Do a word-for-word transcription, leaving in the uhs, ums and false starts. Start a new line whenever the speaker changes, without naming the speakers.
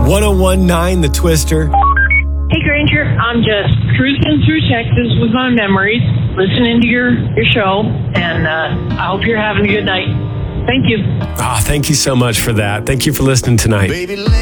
ten nineteen The Twister.
Hey, Granger, I'm just cruising through Texas with my memories, listening to your, your show, and uh, I hope you're having a good night. Thank you.
Ah, thank you so much for that. Thank you for listening tonight. Baby,